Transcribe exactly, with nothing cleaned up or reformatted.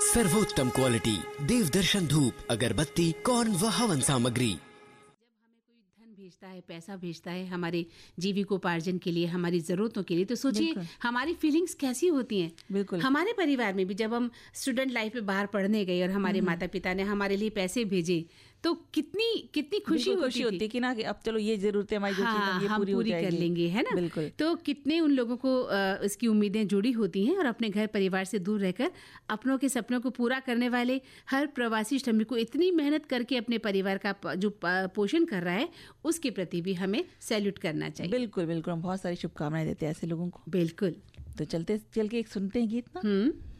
सर्वोत्तम क्वालिटी देवदर्शन धूप अगरबत्ती कौन व हवन सामग्री। भेजता है, पैसा भेजता है हमारे जीविकोपार्जन के लिए, हमारी ज़रूरतों के लिए, तो सोचिए हमारी फीलिंग्स कैसी होती हैं। बिल्कुल। हमारे परिवार में भी जब हम स्टूडेंट लाइफ में बाहर पढ़ने गए और हमारे माता पिता ने हमारे लिए पैसे भेजे तो कितनी कितनी खुशी होती, खुशी होती कि ना कि अब चलो ये जरूरतें हमारी जो हाँ, ये हम पूरी, पूरी कर लेंगे, है ना। बिल्कुल। तो कितने उन लोगों को इसकी उम्मीदें जुड़ी होती हैं और अपने घर परिवार से दूर रहकर अपनों के सपनों को पूरा करने वाले हर प्रवासी श्रमिक को इतनी मेहनत करके अपने परिवार का जो पोषण कर रहा है उसके प्रति भी हमें सैल्यूट करना चाहिए। बिल्कुल बिल्कुल, हम बहुत सारी शुभकामनाएं देते हैं ऐसे लोगों को। बिल्कुल। तो चलते चल के एक सुनते हैं गीत ना। हम्म